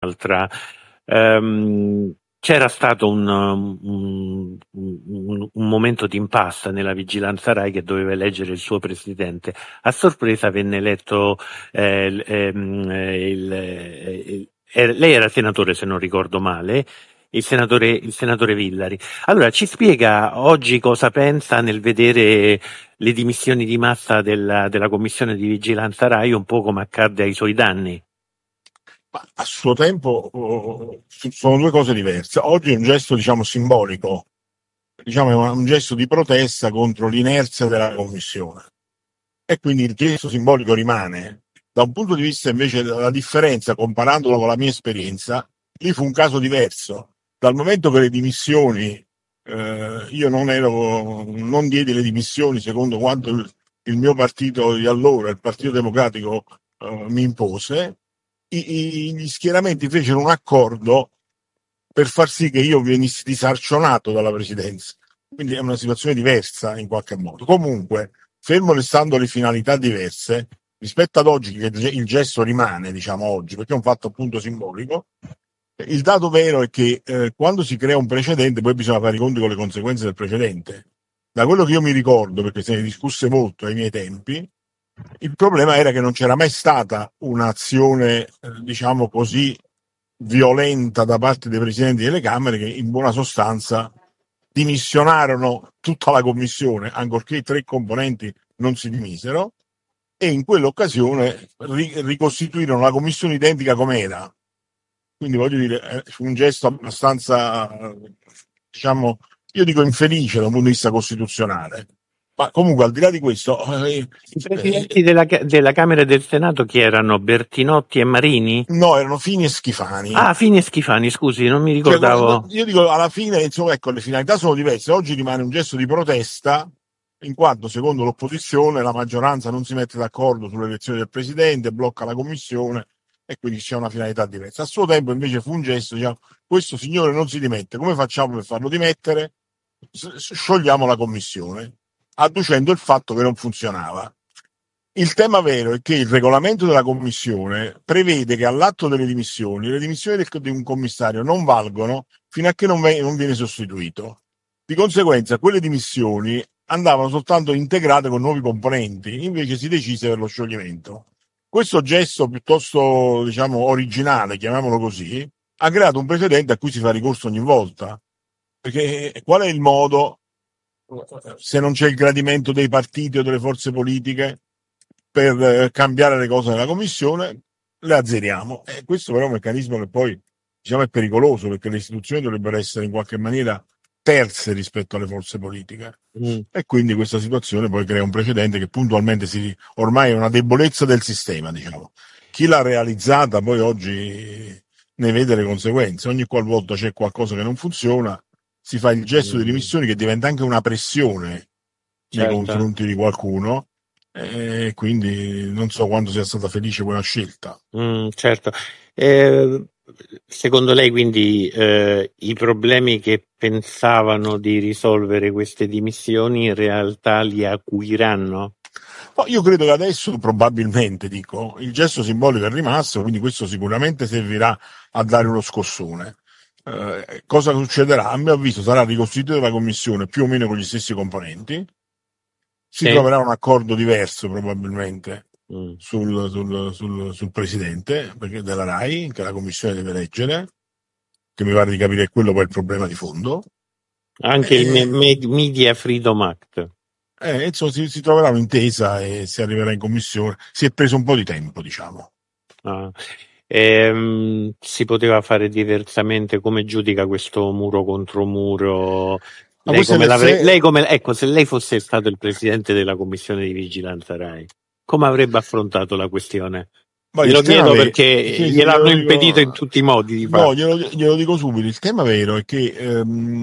un'altra. C'era stato un momento di impasse nella vigilanza Rai che doveva eleggere il suo presidente. A sorpresa venne eletto lei era senatore, se non ricordo male, il senatore Villari. Allora, ci spiega oggi cosa pensa nel vedere le dimissioni di massa della commissione di vigilanza Rai, un po' come accadde ai suoi danni. Ma a suo tempo sono due cose diverse. Oggi è un gesto, diciamo, simbolico, diciamo, è un gesto di protesta contro l'inerzia della commissione. E quindi il gesto simbolico rimane. Da un punto di vista invece della differenza, comparandolo con la mia esperienza, lì fu un caso diverso. Dal momento che le dimissioni, io non diedi le dimissioni secondo quanto il mio partito di allora, il Partito Democratico, mi impose, gli schieramenti fecero un accordo per far sì che io venissi disarcionato dalla presidenza. Quindi è una situazione diversa in qualche modo. Comunque, fermo restando le finalità diverse, rispetto ad oggi, che il gesto rimane, diciamo oggi, perché è un fatto appunto simbolico, il dato vero è che quando si crea un precedente poi bisogna fare i conti con le conseguenze del precedente. Da quello che io mi ricordo, perché se ne discusse molto ai miei tempi, il problema era che non c'era mai stata un'azione, diciamo così, violenta da parte dei presidenti delle Camere, che in buona sostanza dimissionarono tutta la commissione, ancorché i 3 componenti non si dimisero, e in quell'occasione ricostituirono la commissione identica com'era. Quindi voglio dire, fu un gesto abbastanza, diciamo, io dico infelice da un punto di vista costituzionale. Ma comunque, al di là di questo, I presidenti della Camera e del Senato chi erano? Bertinotti e Marini? no, erano Fini e Schifani. Ah, Fini e Schifani, scusi, non mi ricordavo. Io dico, alla fine, insomma, ecco, le finalità sono diverse. Oggi rimane un gesto di protesta, in quanto, secondo l'opposizione, la maggioranza non si mette d'accordo sulle elezioni del presidente, blocca la commissione e quindi c'è una finalità diversa. A suo tempo, invece, fu un gesto, diciamo, questo signore non si dimette, come facciamo per farlo dimettere? Sciogliamo la commissione, adducendo il fatto che non funzionava. Il tema vero è che il regolamento della commissione prevede che all'atto delle dimissioni, le dimissioni di un commissario non valgono fino a che non viene sostituito. Di conseguenza, quelle dimissioni andavano soltanto integrate con nuovi componenti, invece si decise per lo scioglimento. Questo gesto piuttosto, diciamo, originale, chiamiamolo così, ha creato un precedente a cui si fa ricorso ogni volta. Perché qual è il modo, se non c'è il gradimento dei partiti o delle forze politiche, per cambiare le cose nella commissione? Le azzeriamo. E questo però è un meccanismo che poi, diciamo, è pericoloso, perché le istituzioni dovrebbero essere in qualche maniera terze rispetto alle forze politiche. E quindi questa situazione poi crea un precedente che puntualmente ormai è una debolezza del sistema, diciamo. Chi l'ha realizzata poi oggi ne vede le conseguenze. Ogni qualvolta c'è qualcosa che non funziona, si fa il gesto di dimissioni, che diventa anche una pressione nei confronti di qualcuno, e quindi non so quanto sia stata felice quella scelta. Certo. Secondo lei quindi i problemi che pensavano di risolvere queste dimissioni in realtà li acuiranno? Io credo che adesso probabilmente, dico, il gesto simbolico è rimasto, quindi questo sicuramente servirà a dare uno scossone. Cosa succederà? A mio avviso sarà ricostituita la commissione più o meno con gli stessi componenti, si troverà un accordo diverso probabilmente sul presidente della RAI, che la commissione deve eleggere, che mi pare di capire è quello poi il problema di fondo. Anche il Media Freedom Act. Insomma, si troverà un'intesa e si arriverà in commissione. Si è preso un po' di tempo, diciamo. Si poteva fare diversamente? Come giudica questo muro contro muro? Ecco, se lei fosse stato il presidente della commissione di vigilanza Rai, come avrebbe affrontato la questione? Glielo chiedo perché gliel'hanno impedito in tutti i modi di farlo. No, glielo dico subito. Il tema vero è che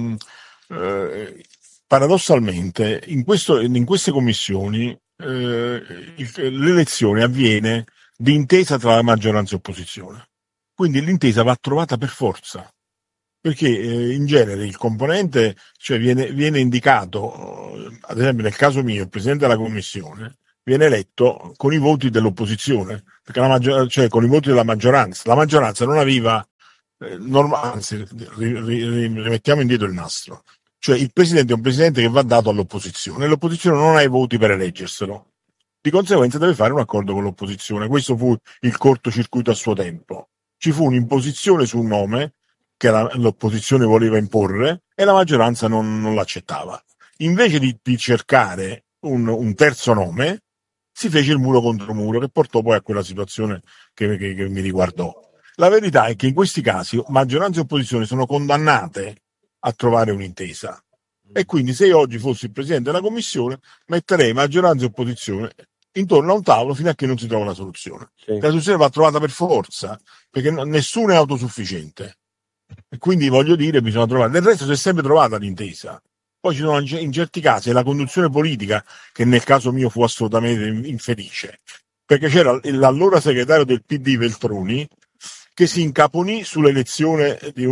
paradossalmente in queste commissioni l'elezione avviene d'intesa tra la maggioranza e opposizione. Quindi l'intesa va trovata per forza. Perché in genere il componente, cioè viene indicato, ad esempio nel caso mio, il presidente della commissione viene eletto con i voti dell'opposizione, perché cioè con i voti della maggioranza. La maggioranza non aveva Anzi, rimettiamo indietro il nastro. Cioè il presidente è un presidente che va dato all'opposizione, e l'opposizione non ha i voti per eleggerselo. Di conseguenza deve fare un accordo con l'opposizione. Questo fu il cortocircuito a suo tempo. Ci fu un'imposizione su un nome che l'opposizione voleva imporre e la maggioranza non l'accettava. Invece di cercare un terzo nome, si fece il muro contro muro, che portò poi a quella situazione che mi riguardò. La verità è che in questi casi maggioranza e opposizione sono condannate a trovare un'intesa. E quindi se io oggi fossi il presidente della commissione, metterei maggioranza e opposizione intorno a un tavolo fino a che non si trova una soluzione. Sì. La soluzione va trovata per forza, perché nessuno è autosufficiente. E quindi voglio dire, bisogna trovare. Del resto si è sempre trovata l'intesa. Poi ci sono in certi casi è la conduzione politica che nel caso mio fu assolutamente infelice, perché c'era l'allora segretario del PD Veltroni che si incaponì sull'elezione di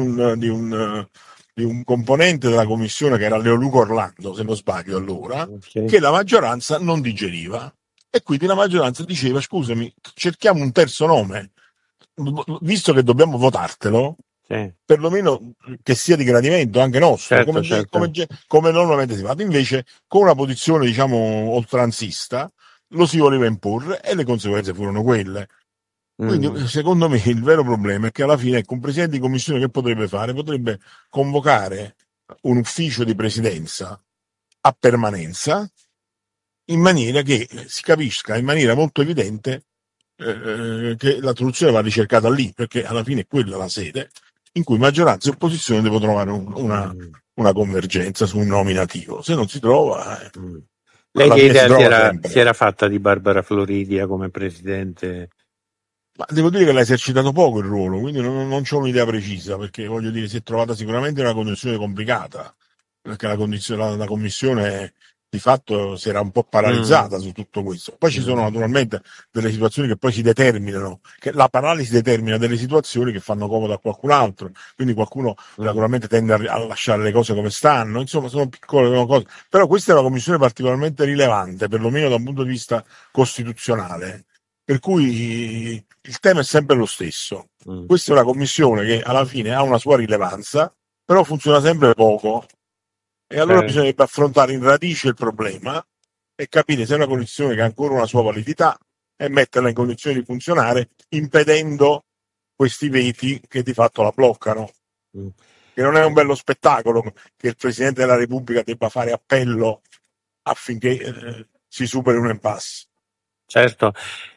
un componente della commissione che era Leoluca Orlando, se non sbaglio allora, che la maggioranza non digeriva. E quindi la maggioranza diceva: scusami, cerchiamo un terzo nome, visto che dobbiamo votartelo, perlomeno che sia di gradimento anche nostro, certo. come normalmente si fa. Invece, con una posizione, diciamo, oltranzista, lo si voleva imporre e le conseguenze furono quelle. Quindi, secondo me, il vero problema è che alla fine, ecco, un presidente di commissione che potrebbe fare? Potrebbe convocare un ufficio di presidenza a permanenza, in maniera che si capisca in maniera molto evidente che la soluzione va ricercata lì, perché alla fine è quella la sede in cui maggioranza e opposizione devono trovare una convergenza su un nominativo. Se non si trova, lei che idea si era fatta di Barbara Floridia come presidente? Ma devo dire che l'ha esercitato poco il ruolo, quindi non ho un'idea precisa, perché voglio dire, si è trovata sicuramente in una condizione complicata, perché la commissione di fatto si era un po' paralizzata su tutto questo. Poi ci sono naturalmente delle situazioni che poi si determinano, che la paralisi determina delle situazioni che fanno comodo a qualcun altro, quindi qualcuno naturalmente tende a lasciare le cose come stanno, insomma sono piccole cose, però questa è una commissione particolarmente rilevante, perlomeno da un punto di vista costituzionale, per cui il tema è sempre lo stesso. Questa è una commissione che alla fine ha una sua rilevanza, però funziona sempre poco. E allora bisognerebbe affrontare in radice il problema e capire se è una condizione che ha ancora una sua validità e metterla in condizione di funzionare, impedendo questi veti che di fatto la bloccano. Che non è un bello spettacolo che il Presidente della Repubblica debba fare appello affinché si superi un impasse. Certo.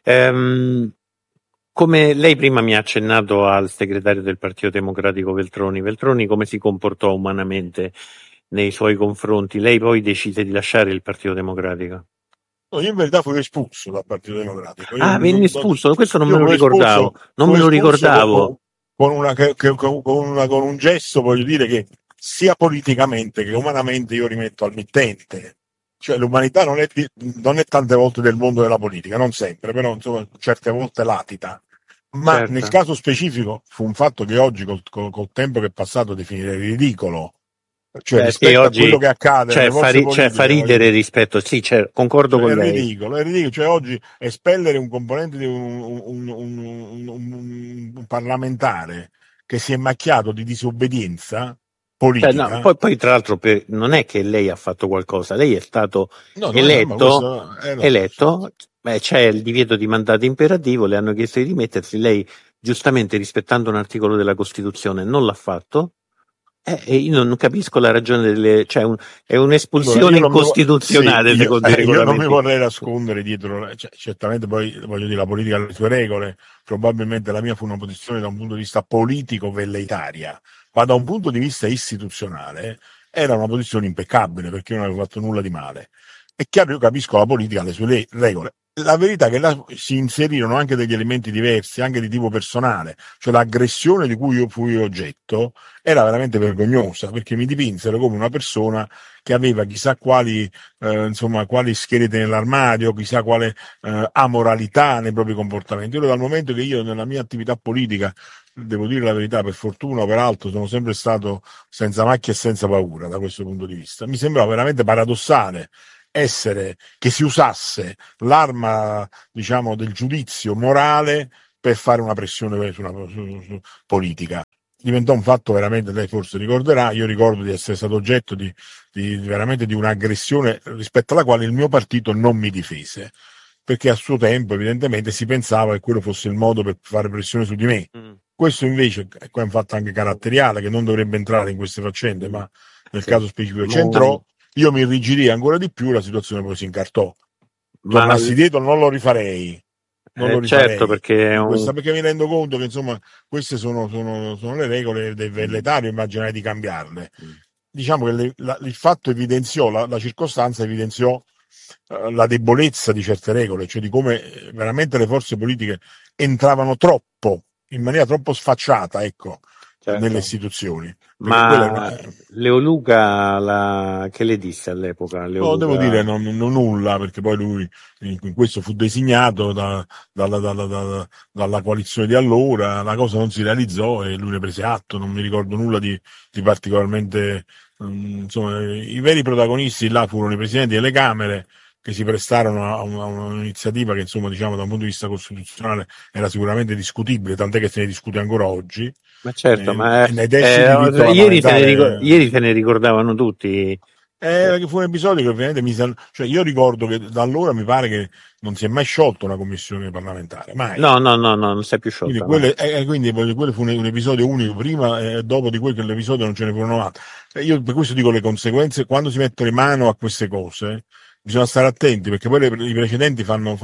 Come lei prima mi ha accennato al segretario del Partito Democratico Veltroni come si comportò umanamente nei suoi confronti? Lei poi decise di lasciare il Partito Democratico? No, io in verità fui espulso dal Partito Democratico. Venne espulso? Questo non me lo ricordavo. Non me lo ricordavo. Con un gesto, voglio dire, che sia politicamente che umanamente io rimetto al mittente. Cioè l'umanità non è tante volte del mondo della politica, non sempre, però insomma certe volte latita. Ma nel caso specifico fu un fatto che oggi col tempo che è passato definirei ridicolo. Cioè rispetto oggi, a quello che accade fa ridere rispetto, sì, concordo con lei. È ridicolo, cioè oggi espellere un componente di un parlamentare che si è macchiato di disobbedienza politica. Poi tra l'altro non è che lei ha fatto qualcosa, lei è stato eletto, c'è il divieto di mandato imperativo, le hanno chiesto di dimettersi, lei giustamente rispettando un articolo della Costituzione non l'ha fatto. Io non capisco la ragione è un'espulsione incostituzionale secondo i regolamenti. Io non mi vorrei nascondere dietro, certamente poi voglio dire la politica ha le sue regole, probabilmente la mia fu una posizione da un punto di vista politico velleitaria, ma da un punto di vista istituzionale era una posizione impeccabile perché io non avevo fatto nulla di male. È chiaro, io capisco la politica ha le sue regole. La verità è che là si inserirono anche degli elementi diversi, anche di tipo personale, cioè l'aggressione di cui io fui oggetto era veramente vergognosa, perché mi dipinsero come una persona che aveva chissà quali scheletri nell'armadio, chissà quale amoralità nei propri comportamenti. Io dal momento che io nella mia attività politica, devo dire la verità, per fortuna o peraltro, sono sempre stato senza macchia e senza paura da questo punto di vista, mi sembrava veramente paradossale che si usasse l'arma, diciamo, del giudizio morale per fare una pressione politica. diventò un fatto veramente, lei forse ricorderà, io ricordo di essere stato oggetto di veramente di un'aggressione rispetto alla quale il mio partito non mi difese, perché a suo tempo evidentemente si pensava che quello fosse il modo per fare pressione su di me. Questo invece è un fatto anche caratteriale che non dovrebbe entrare in queste faccende, ma nel caso specifico c'entrò, io mi irrigidii ancora di più, la situazione poi si incartò. Tornassi dietro non lo rifarei. Non lo rifarei, certo, perché perché mi rendo conto che insomma queste sono le regole del velletario, immaginare di cambiarle. Diciamo che il fatto evidenziò, la circostanza evidenziò la debolezza di certe regole, cioè di come veramente le forze politiche entravano troppo, in maniera troppo sfacciata, ecco, nelle istituzioni. Ma Leoluca, che le disse all'epoca? No, devo dire non nulla, perché poi lui in questo fu designato dalla coalizione di allora, la cosa non si realizzò e lui ne prese atto, non mi ricordo nulla di particolarmente, insomma, i veri protagonisti là furono i presidenti delle Camere, che si prestarono a un'iniziativa che, insomma, diciamo, da un punto di vista costituzionale era sicuramente discutibile, tant'è che se ne discute ancora oggi. Ma certo, ma nei testi di diritto ieri se ne ricordavano tutti. Che fu un episodio che ovviamente cioè io ricordo che da allora mi pare che non si è mai sciolto una commissione parlamentare, mai. No, non si è più sciolta. Quindi quello fu un episodio unico, prima e dopo di quell'episodio non ce ne furono altri. Io per questo dico le conseguenze, quando si mettono in mano a queste cose, bisogna stare attenti, perché poi i precedenti fanno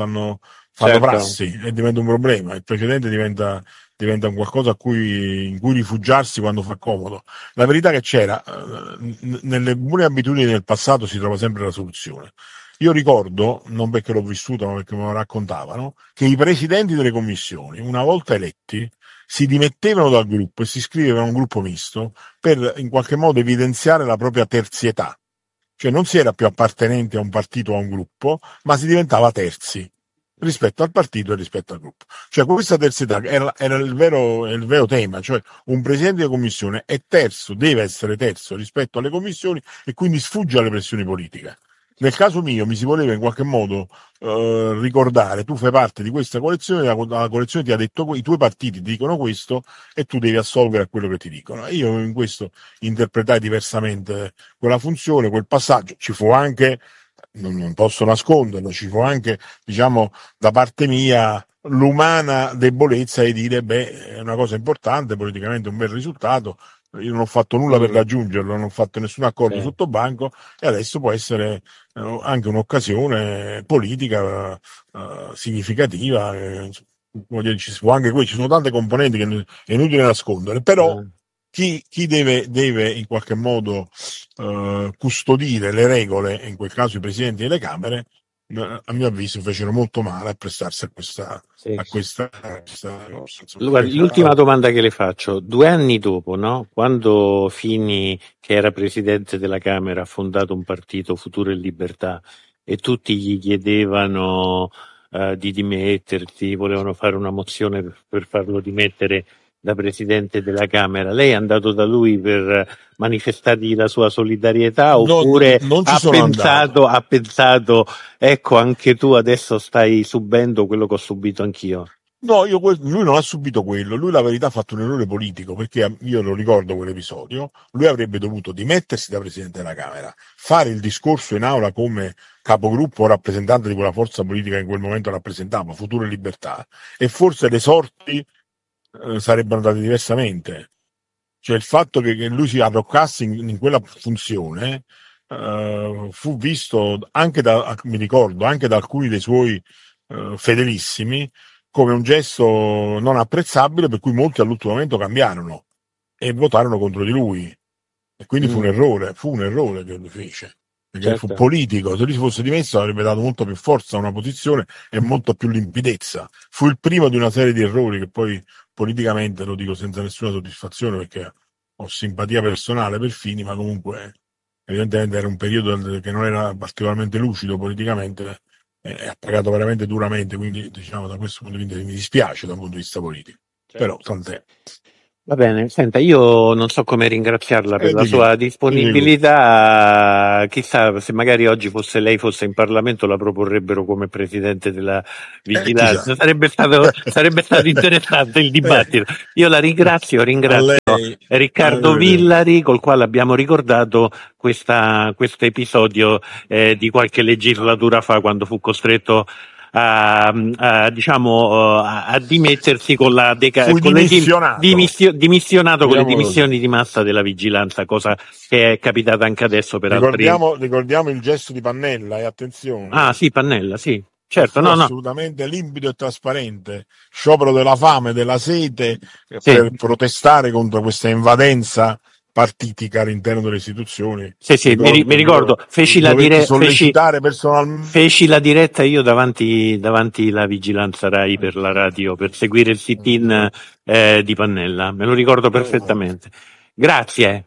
prassi e diventa un problema. Il precedente diventa un qualcosa in cui rifugiarsi quando fa comodo. La verità che c'era, nelle buone abitudini del passato si trova sempre la soluzione. Io ricordo, non perché l'ho vissuto, ma perché me lo raccontavano, che i presidenti delle commissioni, una volta eletti, si dimettevano dal gruppo e si iscrivevano a un gruppo misto per in qualche modo evidenziare la propria terzietà. Cioè non si era più appartenenti a un partito o a un gruppo, ma si diventava terzi rispetto al partito e rispetto al gruppo. Cioè questa terzietà era il vero tema, cioè un presidente di commissione è terzo, deve essere terzo rispetto alle commissioni e quindi sfugge alle pressioni politiche. Nel caso mio mi si voleva in qualche modo ricordare, tu fai parte di questa coalizione, la coalizione ti ha detto, i tuoi partiti ti dicono questo e tu devi assolvere a quello che ti dicono. E io in questo interpretai diversamente quella funzione, quel passaggio. Ci fu anche, non posso nasconderlo, ci fu anche, diciamo, da parte mia l'umana debolezza di dire, è una cosa importante, politicamente un bel risultato, io non ho fatto nulla per raggiungerlo, non ho fatto nessun accordo sotto banco e adesso può essere anche un'occasione politica significativa. Ci sono tante componenti che è inutile nascondere, però chi deve in qualche modo custodire le regole, in quel caso i presidenti delle Camere, a mio avviso fecero molto male a prestarsi a questa Guarda, l'ultima domanda che le faccio: 2 anni dopo, no? Quando Fini, che era presidente della Camera, ha fondato un partito, Futuro e Libertà, e tutti gli chiedevano di dimettersi, volevano fare una mozione per farlo dimettere da presidente della Camera, lei è andato da lui per manifestargli la sua solidarietà oppure ha pensato ecco anche tu adesso stai subendo quello che ho subito anch'io? No, lui non ha subito quello, lui la verità ha fatto un errore politico, perché io lo ricordo quell'episodio, lui avrebbe dovuto dimettersi da Presidente della Camera, fare il discorso in aula come capogruppo o rappresentante di quella forza politica che in quel momento rappresentava, Futuro e Libertà, e forse le sorti sarebbero andate diversamente. Cioè il fatto che lui si arroccasse in quella funzione fu visto anche mi ricordo, anche da alcuni dei suoi fedelissimi come un gesto non apprezzabile, per cui molti all'ultimo momento cambiarono e votarono contro di lui. E quindi fu un errore che lui fece, perché fu politico. Se lui si fosse dimesso avrebbe dato molto più forza a una posizione e molto più limpidezza. Fu il primo di una serie di errori che poi politicamente, lo dico senza nessuna soddisfazione perché ho simpatia personale per Fini, ma comunque evidentemente era un periodo che non era particolarmente lucido politicamente e ha pagato veramente duramente, quindi diciamo da questo punto di vista mi dispiace dal punto di vista politico, però tant'è. Va bene, senta, io non so come ringraziarla per la sua disponibilità, chissà se magari oggi lei fosse in Parlamento la proporrebbero come presidente della vigilanza, sarebbe stato interessante il dibattito. Io la ringrazio. Riccardo Villari, col quale abbiamo ricordato questo episodio di qualche legislatura fa, quando fu costretto a dimettersi con la dimissionato con le dimissioni di massa della vigilanza, cosa che è capitata anche adesso per ricordiamo il gesto di Pannella, e attenzione. Sì, Pannella, sì. Certo, assolutamente limpido e trasparente, sciopero della fame, della sete, per protestare contro questa invadenza partitica all'interno delle istituzioni. Mi ricordo, feci la diretta io davanti la vigilanza Rai per la radio, per seguire il sit-in di Pannella, me lo ricordo perfettamente. Grazie.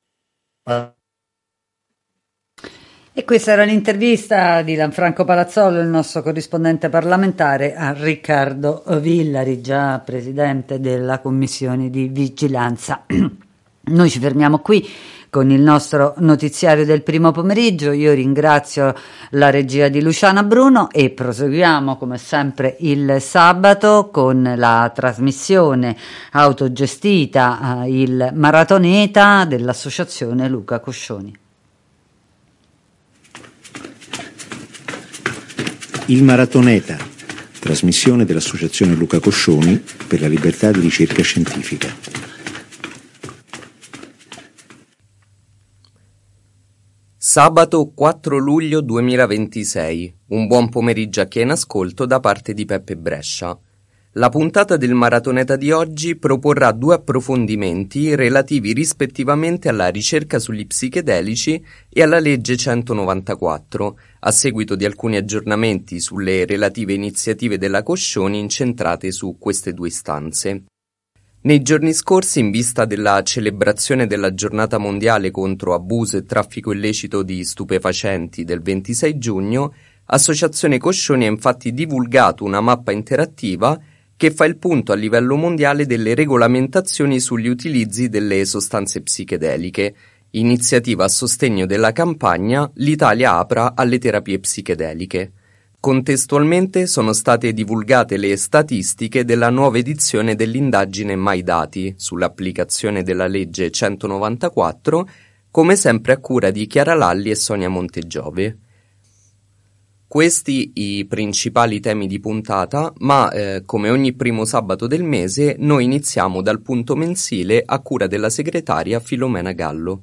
E questa era l'intervista di Lanfranco Palazzolo, il nostro corrispondente parlamentare, a Riccardo Villari, già presidente della Commissione di Vigilanza. Noi ci fermiamo qui con il nostro notiziario del primo pomeriggio. Io ringrazio la regia di Luciana Bruno e proseguiamo come sempre il sabato con la trasmissione autogestita, il Maratoneta dell'associazione Luca Coscioni. Il Maratoneta, trasmissione dell'associazione Luca Coscioni per la libertà di ricerca scientifica. Sabato 4 luglio 2026, un buon pomeriggio a chi è in ascolto da parte di Peppe Brescia. La puntata del Maratoneta di oggi proporrà 2 approfondimenti relativi rispettivamente alla ricerca sugli psichedelici e alla legge 194, a seguito di alcuni aggiornamenti sulle relative iniziative della Coscioni incentrate su queste 2 istanze. Nei giorni scorsi, in vista della celebrazione della giornata mondiale contro abuso e traffico illecito di stupefacenti del 26 giugno, Associazione Coscioni ha infatti divulgato una mappa interattiva che fa il punto a livello mondiale delle regolamentazioni sugli utilizzi delle sostanze psichedeliche, iniziativa a sostegno della campagna L'Italia apra alle terapie psichedeliche. Contestualmente sono state divulgate le statistiche della nuova edizione dell'indagine Mai Dati sull'applicazione della legge 194, come sempre a cura di Chiara Lalli e Sonia Montegiove. Questi i principali temi di puntata, ma come ogni primo sabato del mese noi iniziamo dal punto mensile a cura della segretaria Filomena Gallo.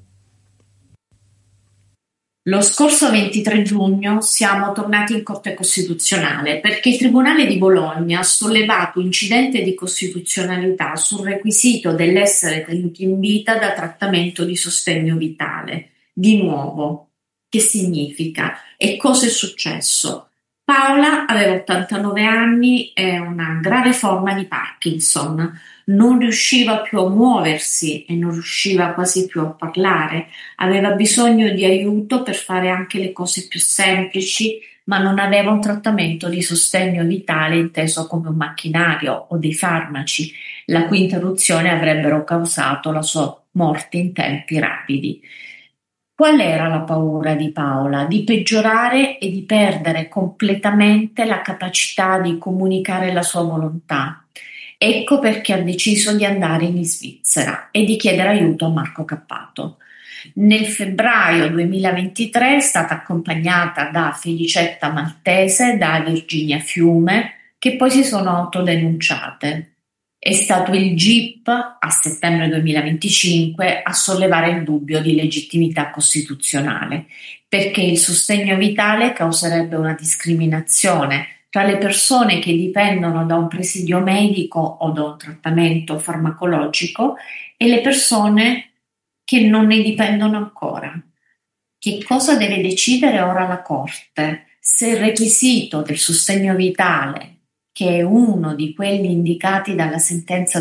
Lo scorso 23 giugno siamo tornati in Corte Costituzionale perché il Tribunale di Bologna ha sollevato incidente di costituzionalità sul requisito dell'essere tenuti in vita da trattamento di sostegno vitale. Di nuovo, che significa e cosa è successo? Paola aveva 89 anni e una grave forma di Parkinson. Non riusciva più a muoversi e non riusciva quasi più a parlare. Aveva bisogno di aiuto per fare anche le cose più semplici, ma non aveva un trattamento di sostegno vitale inteso come un macchinario o dei farmaci, la cui interruzione avrebbero causato la sua morte in tempi rapidi. Qual era la paura di Paola? Di peggiorare e di perdere completamente la capacità di comunicare la sua volontà. Ecco perché ha deciso di andare in Svizzera e di chiedere aiuto a Marco Cappato. Nel febbraio 2023 è stata accompagnata da Felicetta Maltese, da Virginia Fiume, che poi si sono autodenunciate. È stato il GIP a settembre 2025 a sollevare il dubbio di legittimità costituzionale, perché il sostegno vitale causerebbe una discriminazione tra le persone che dipendono da un presidio medico o da un trattamento farmacologico e le persone che non ne dipendono ancora. Che cosa deve decidere ora la Corte? Se il requisito del sostegno vitale, che è uno di quelli indicati dalla sentenza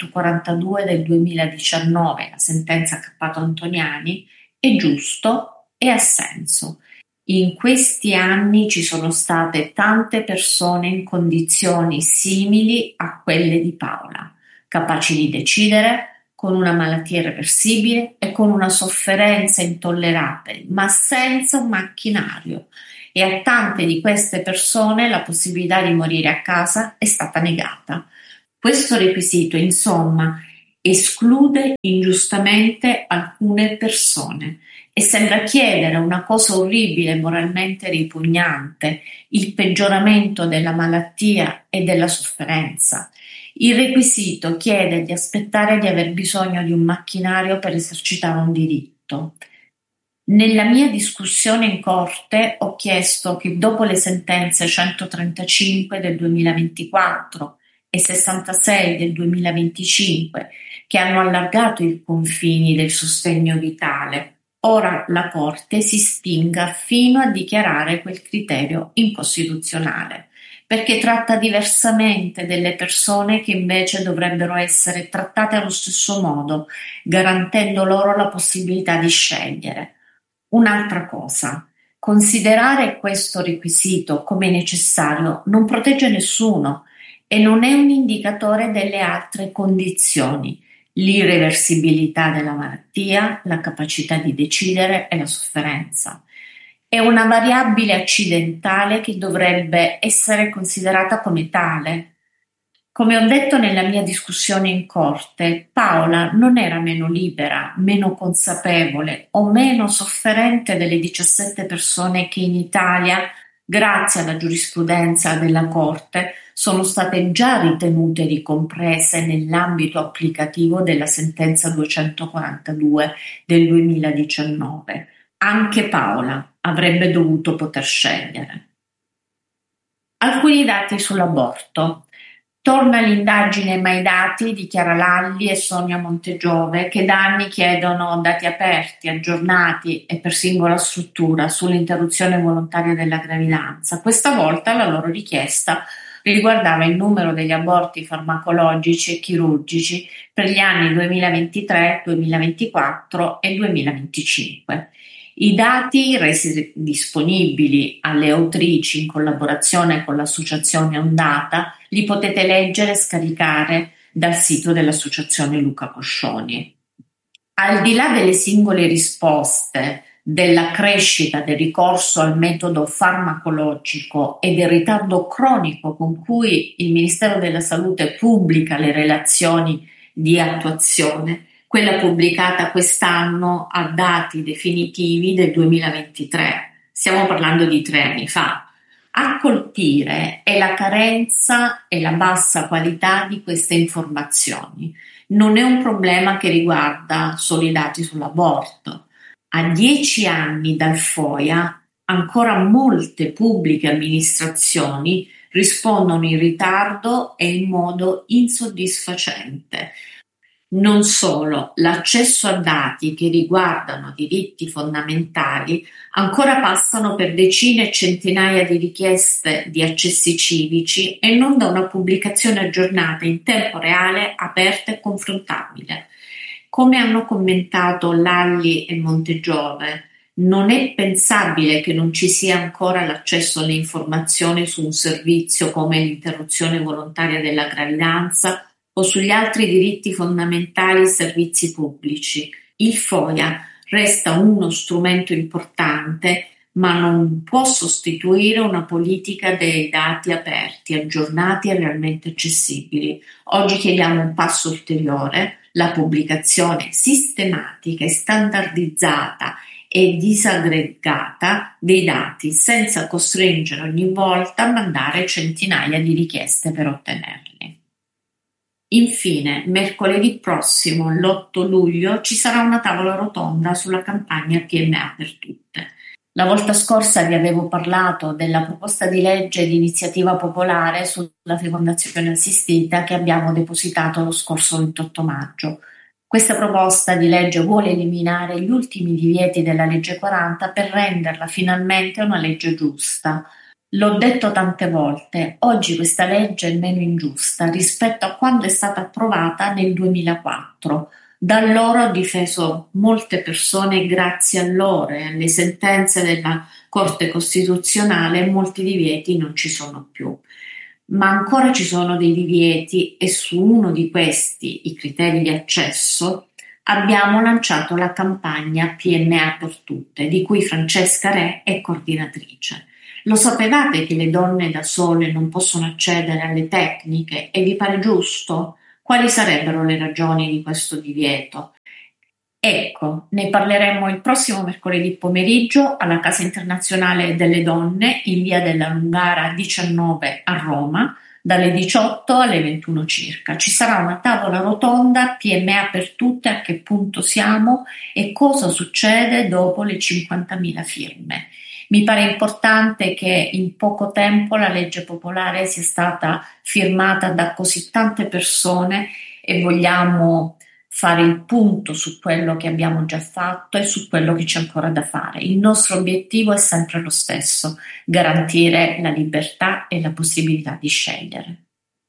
242 del 2019, la sentenza Cappato-Antoniani, è giusto e ha senso. In questi anni ci sono state tante persone in condizioni simili a quelle di Paola, capaci di decidere, con una malattia irreversibile e con una sofferenza intollerabile, ma senza un macchinario. E a tante di queste persone la possibilità di morire a casa è stata negata. Questo requisito, insomma, esclude ingiustamente alcune persone e sembra chiedere una cosa orribile e moralmente ripugnante, il peggioramento della malattia e della sofferenza. Il requisito chiede di aspettare di aver bisogno di un macchinario per esercitare un diritto. Nella mia discussione in corte ho chiesto che dopo le sentenze 135 del 2024 e 66 del 2025, che hanno allargato i confini del sostegno vitale, ora la Corte si spinga fino a dichiarare quel criterio incostituzionale, perché tratta diversamente delle persone che invece dovrebbero essere trattate allo stesso modo, garantendo loro la possibilità di scegliere. Un'altra cosa, considerare questo requisito come necessario non protegge nessuno e non è un indicatore delle altre condizioni, l'irreversibilità della malattia, la capacità di decidere e la sofferenza. È una variabile accidentale che dovrebbe essere considerata come tale. Come ho detto nella mia discussione in corte, Paola non era meno libera, meno consapevole o meno sofferente delle 17 persone che in Italia, grazie alla giurisprudenza della Corte, sono state già ritenute ricomprese nell'ambito applicativo della sentenza 242 del 2019. Anche Paola avrebbe dovuto poter scegliere. Alcuni dati sull'aborto. Torna l'indagine Mai Dati, dichiara Lalli e Sonia Montegiove, che da anni chiedono dati aperti, aggiornati e per singola struttura sull'interruzione volontaria della gravidanza. Questa volta la loro richiesta riguardava il numero degli aborti farmacologici e chirurgici per gli anni 2023, 2024 e 2025. I dati resi disponibili alle autrici in collaborazione con l'associazione Ondata li potete leggere e scaricare dal sito dell'associazione Luca Coscioni. Al di là delle singole risposte, della crescita del ricorso al metodo farmacologico e del ritardo cronico con cui il Ministero della Salute pubblica le relazioni di attuazione, quella pubblicata quest'anno ha dati definitivi del 2023, stiamo parlando di 3 anni fa. A colpire è la carenza e la bassa qualità di queste informazioni. Non è un problema che riguarda solo i dati sull'aborto. A 10 anni dal FOIA, ancora molte pubbliche amministrazioni rispondono in ritardo e in modo insoddisfacente. Non solo, l'accesso a dati che riguardano diritti fondamentali ancora passano per decine e centinaia di richieste di accessi civici e non da una pubblicazione aggiornata in tempo reale, aperta e confrontabile. Come hanno commentato Lalli e Montegiove, non è pensabile che non ci sia ancora l'accesso alle informazioni su un servizio come l'interruzione volontaria della gravidanza o sugli altri diritti fondamentali e servizi pubblici. Il FOIA resta uno strumento importante, ma non può sostituire una politica dei dati aperti, aggiornati e realmente accessibili. Oggi chiediamo un passo ulteriore, la pubblicazione sistematica e standardizzata e disaggregata dei dati, senza costringere ogni volta a mandare centinaia di richieste per ottenerli. Infine, mercoledì prossimo, l'8 luglio, ci sarà una tavola rotonda sulla campagna PMA per tutte. La volta scorsa vi avevo parlato della proposta di legge di iniziativa popolare sulla fecondazione assistita che abbiamo depositato lo scorso 28 maggio. Questa proposta di legge vuole eliminare gli ultimi divieti della legge 40 per renderla finalmente una legge giusta. L'ho detto tante volte, oggi questa legge è meno ingiusta rispetto a quando è stata approvata nel 2004. Da allora ho difeso molte persone grazie a loro e alle sentenze della Corte Costituzionale molti divieti non ci sono più. Ma ancora ci sono dei divieti e su uno di questi, i criteri di accesso, abbiamo lanciato la campagna PMA per tutte, di cui Francesca Re è coordinatrice. Lo sapevate che le donne da sole non possono accedere alle tecniche e vi pare giusto? Quali sarebbero le ragioni di questo divieto? Ecco, ne parleremo il prossimo mercoledì pomeriggio alla Casa Internazionale delle Donne in via della Lungara 19 a Roma, dalle 18 alle 21 circa. Ci sarà una tavola rotonda PMA per tutte, a che punto siamo e cosa succede dopo le 50.000 firme. Mi pare importante che in poco tempo la legge popolare sia stata firmata da così tante persone e vogliamo fare il punto su quello che abbiamo già fatto e su quello che c'è ancora da fare. Il nostro obiettivo è sempre lo stesso: garantire la libertà e la possibilità di scegliere.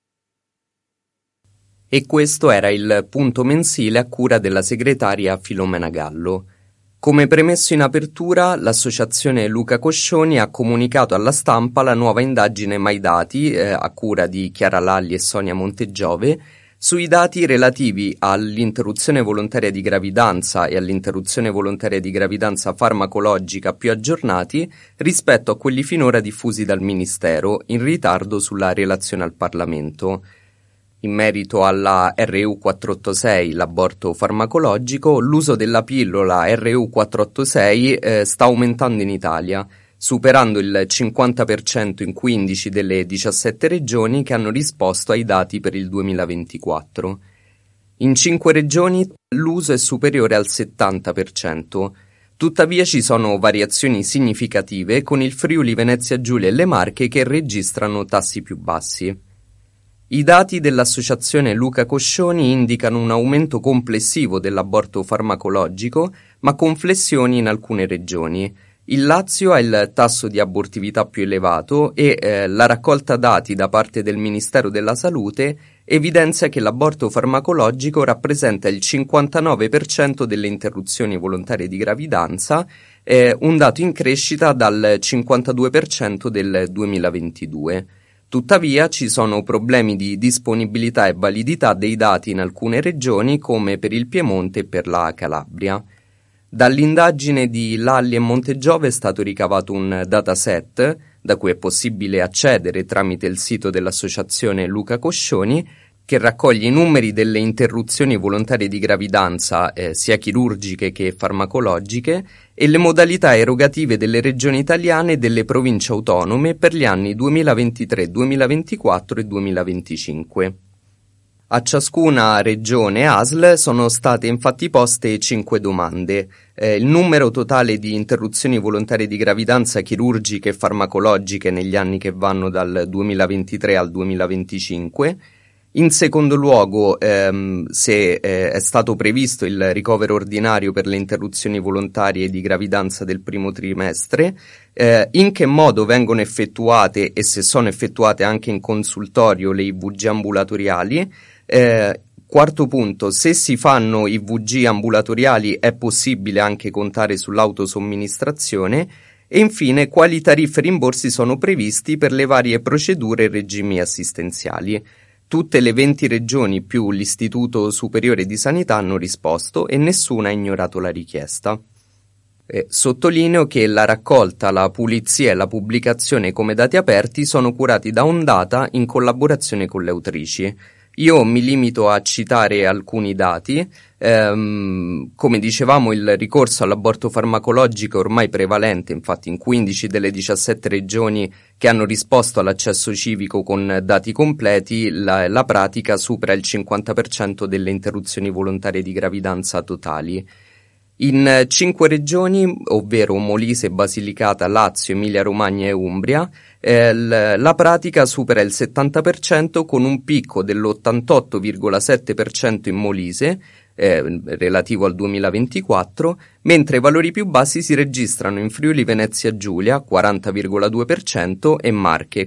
E questo era il punto mensile a cura della segretaria Filomena Gallo. Come premesso in apertura, l'associazione Luca Coscioni ha comunicato alla stampa la nuova indagine Maidati, a cura di Chiara Lalli e Sonia Montegiove, sui dati relativi all'interruzione volontaria di gravidanza e all'interruzione volontaria di gravidanza farmacologica più aggiornati rispetto a quelli finora diffusi dal Ministero, in ritardo sulla relazione al Parlamento. In merito alla RU486, l'aborto farmacologico, l'uso della pillola RU486 sta aumentando in Italia, superando il 50% in 15 delle 17 regioni che hanno risposto ai dati per il 2024. In 5 regioni l'uso è superiore al 70%. Tuttavia ci sono variazioni significative, con il Friuli Venezia Giulia e le Marche che registrano tassi più bassi. I dati dell'associazione Luca Coscioni indicano un aumento complessivo dell'aborto farmacologico, ma con flessioni in alcune regioni. Il Lazio ha il tasso di abortività più elevato e la raccolta dati da parte del Ministero della Salute evidenzia che l'aborto farmacologico rappresenta il 59% delle interruzioni volontarie di gravidanza, un dato in crescita dal 52% del 2022. Tuttavia ci sono problemi di disponibilità e validità dei dati in alcune regioni, come per il Piemonte e per la Calabria. Dall'indagine di Lalli e Montegiove è stato ricavato un dataset da cui è possibile accedere tramite il sito dell'associazione Luca Coscioni, che raccoglie i numeri delle interruzioni volontarie di gravidanza sia chirurgiche che farmacologiche e le modalità erogative delle regioni italiane e delle province autonome per gli anni 2023, 2024 e 2025. A ciascuna regione ASL sono state infatti poste 5 domande. Il numero totale di interruzioni volontarie di gravidanza chirurgiche e farmacologiche negli anni che vanno dal 2023 al 2025. In secondo luogo, se è stato previsto il ricovero ordinario per le interruzioni volontarie di gravidanza del primo trimestre, in che modo vengono effettuate e se sono effettuate anche in consultorio le IVG ambulatoriali. Quarto punto, se si fanno IVG ambulatoriali è possibile anche contare sull'autosomministrazione. E infine, quali tariffe e rimborsi sono previsti per le varie procedure e regimi assistenziali. Tutte le 20 regioni più l'Istituto Superiore di Sanità hanno risposto e nessuna ha ignorato la richiesta. Sottolineo che la raccolta, la pulizia e la pubblicazione come dati aperti sono curati da Ondata in collaborazione con le autrici. Io mi limito a citare alcuni dati. Come dicevamo, il ricorso all'aborto farmacologico è ormai prevalente, infatti in 15 delle 17 regioni che hanno risposto all'accesso civico con dati completi la pratica supera il 50% delle interruzioni volontarie di gravidanza totali. In 5 regioni, ovvero Molise, Basilicata, Lazio, Emilia-Romagna e Umbria, la pratica supera il 70% con un picco dell'88,7% in Molise, relativo al 2024, mentre i valori più bassi si registrano in Friuli Venezia Giulia, 40,2% e Marche,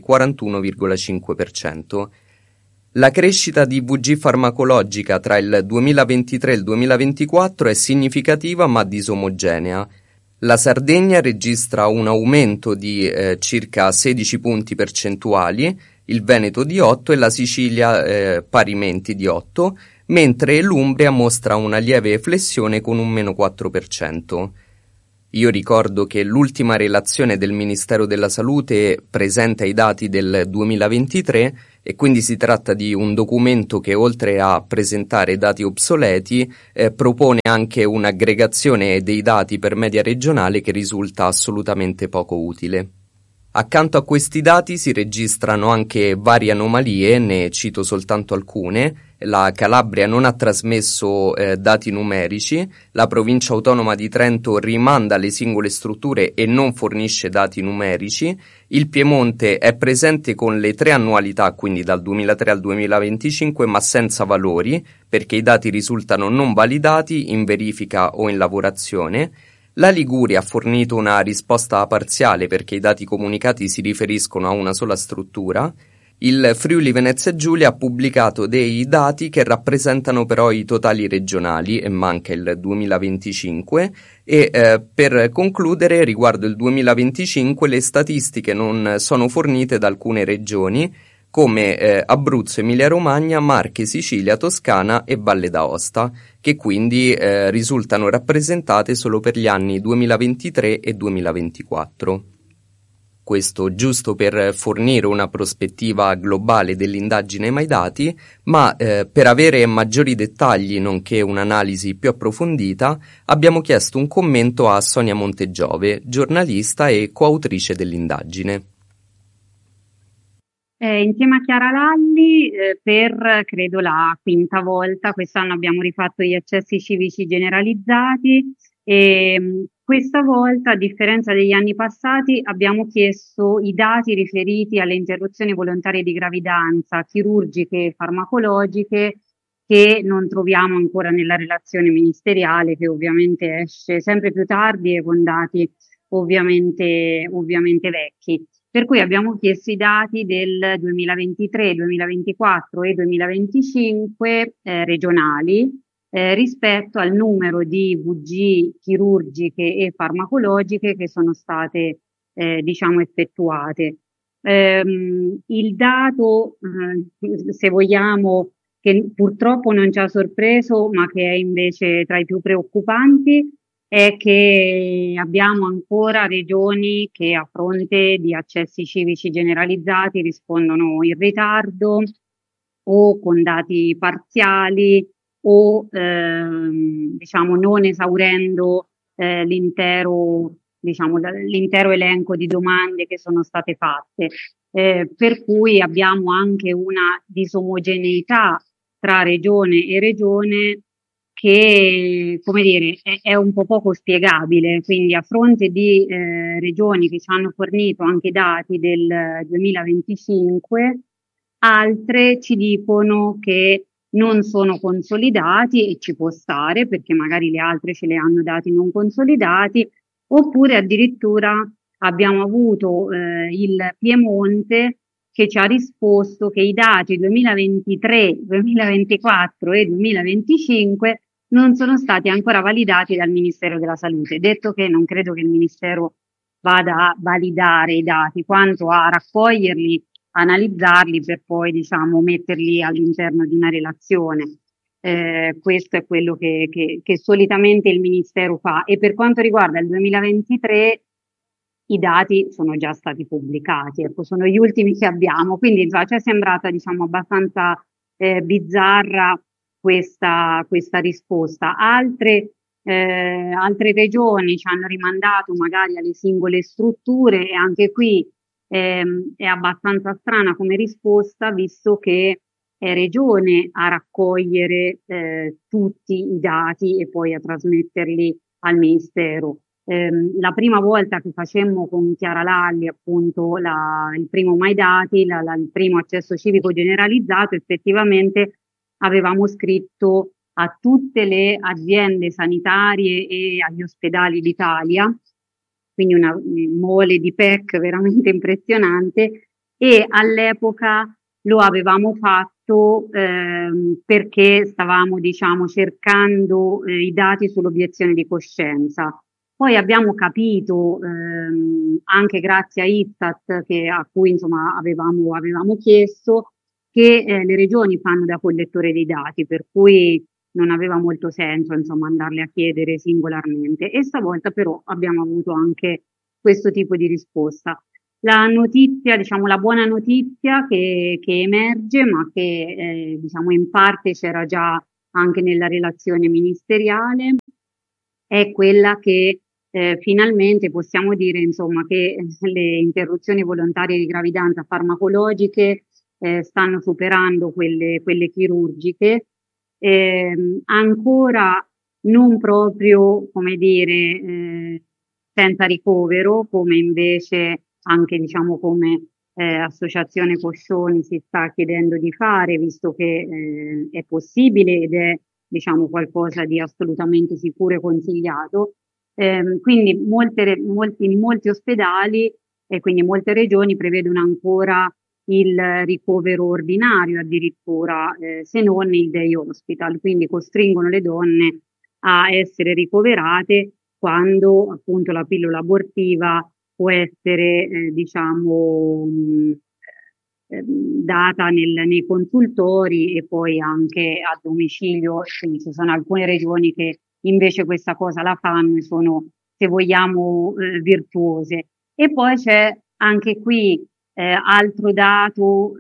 41,5%. La crescita di IVG farmacologica tra il 2023 e il 2024 è significativa ma disomogenea. La Sardegna registra un aumento di circa 16 punti percentuali, il Veneto di 8 e la Sicilia parimenti di 8, mentre l'Umbria mostra una lieve flessione con un meno 4%. Io ricordo che l'ultima relazione del Ministero della Salute presenta i dati del 2023 e quindi si tratta di un documento che, oltre a presentare dati obsoleti, propone anche un'aggregazione dei dati per media regionale che risulta assolutamente poco utile. Accanto a questi dati si registrano anche varie anomalie, ne cito soltanto alcune. La Calabria non ha trasmesso dati numerici, la provincia autonoma di Trento rimanda le singole strutture e non fornisce dati numerici, il Piemonte è presente con le 3 annualità, quindi dal 2003 al 2025, ma senza valori, perché i dati risultano non validati in verifica o in lavorazione. La Liguria ha fornito una risposta parziale perché i dati comunicati si riferiscono a una sola struttura. Il Friuli Venezia Giulia ha pubblicato dei dati che rappresentano però i totali regionali e manca il 2025 e per concludere, riguardo il 2025, le statistiche non sono fornite da alcune regioni come Abruzzo, Emilia-Romagna, Marche, Sicilia, Toscana e Valle d'Aosta, che quindi risultano rappresentate solo per gli anni 2023 e 2024. Questo giusto per fornire una prospettiva globale dell'indagine mai dati, ma per avere maggiori dettagli nonché un'analisi più approfondita abbiamo chiesto un commento a Sonia Montegiove, giornalista e coautrice dell'indagine. Insieme a Chiara Lalli, per credo la 5ª volta, quest'anno abbiamo rifatto gli accessi civici generalizzati e questa volta, a differenza degli anni passati, abbiamo chiesto i dati riferiti alle interruzioni volontarie di gravidanza, chirurgiche e farmacologiche, che non troviamo ancora nella relazione ministeriale, che ovviamente esce sempre più tardi e con dati ovviamente vecchi. Per cui abbiamo chiesto i dati del 2023, 2024 e 2025 regionali rispetto al numero di VG chirurgiche e farmacologiche che sono state effettuate. Il dato, se vogliamo, che purtroppo non ci ha sorpreso, ma che è invece tra i più preoccupanti, è che abbiamo ancora regioni che a fronte di accessi civici generalizzati rispondono in ritardo o con dati parziali o non esaurendo l'intero elenco di domande che sono state fatte. Per cui abbiamo anche una disomogeneità tra regione e regione che, come dire, è un po' poco spiegabile. Quindi a fronte di regioni che ci hanno fornito anche dati del 2025, altre ci dicono che non sono consolidati, e ci può stare perché magari le altre ce le hanno dati non consolidati, oppure addirittura abbiamo avuto il Piemonte che ci ha risposto che i dati 2023, 2024 e 2025 non sono stati ancora validati dal Ministero della Salute. Detto che non credo che il Ministero vada a validare i dati, quanto a raccoglierli, analizzarli per poi metterli all'interno di una relazione. Questo è quello che solitamente il Ministero fa. E per quanto riguarda il 2023, i dati sono già stati pubblicati, ecco, sono gli ultimi che abbiamo, quindi ci è sembrata abbastanza bizzarra questa risposta. Altre regioni ci hanno rimandato magari alle singole strutture e anche qui è abbastanza strana come risposta, visto che è regione a raccogliere tutti i dati e poi a trasmetterli al Ministero. La prima volta che facemmo con Chiara Lalli appunto il primo Mai Dati, il primo accesso civico generalizzato, effettivamente avevamo scritto a tutte le aziende sanitarie e agli ospedali d'Italia, quindi una mole di PEC veramente impressionante, e all'epoca lo avevamo fatto perché stavamo cercando i dati sull'obiezione di coscienza. Poi abbiamo capito, anche grazie a Istat, a cui avevamo chiesto, che le regioni fanno da collettore dei dati, per cui non aveva molto senso andarle a chiedere singolarmente. E stavolta però abbiamo avuto anche questo tipo di risposta. La notizia, diciamo, la buona notizia che emerge, ma che diciamo in parte c'era già anche nella relazione ministeriale, è quella che finalmente possiamo dire, insomma, che le interruzioni volontarie di gravidanza farmacologiche stanno superando quelle chirurgiche. Ancora non proprio, come dire, senza ricovero, come invece anche, diciamo, come Associazione Coscioni si sta chiedendo di fare, visto che è possibile ed è, diciamo, qualcosa di assolutamente sicuro e consigliato. Quindi in molti ospedali e quindi molte regioni prevedono ancora il ricovero ordinario addirittura, se non il day hospital, quindi costringono le donne a essere ricoverate quando appunto la pillola abortiva può essere, diciamo, data nei consultori e poi anche a domicilio. Quindi ci sono alcune regioni che invece questa cosa la fanno e sono, se vogliamo, virtuose. E poi c'è anche qui altro dato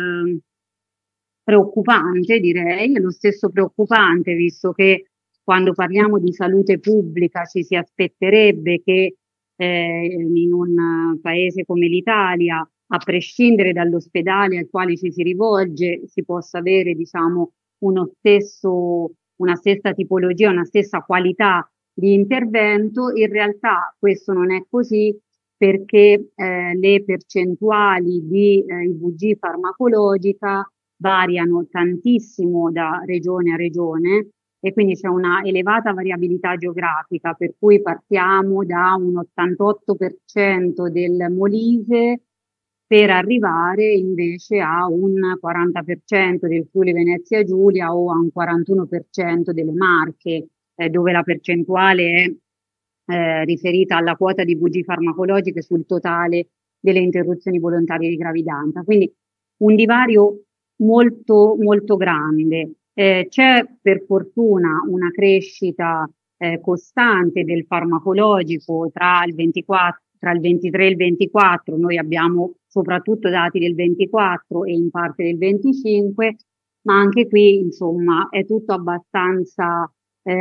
preoccupante, direi, lo stesso preoccupante, visto che quando parliamo di salute pubblica ci si aspetterebbe che in un paese come l'Italia, a prescindere dall'ospedale al quale ci si rivolge, si possa avere, diciamo, una stessa tipologia, una stessa qualità di intervento. In realtà questo non è così, perché le percentuali di IVG farmacologica variano tantissimo da regione a regione e quindi c'è una elevata variabilità geografica, per cui partiamo da un 88% del Molise per arrivare invece a un 40% del Friuli Venezia Giulia o a un 41% delle Marche, dove la percentuale è riferita alla quota di IVG farmacologiche sul totale delle interruzioni volontarie di gravidanza. Quindi un divario molto, molto grande. C'è per fortuna una crescita costante del farmacologico tra il 23 e il 24, noi abbiamo soprattutto dati del 24 e in parte del 25, ma anche qui insomma è tutto abbastanza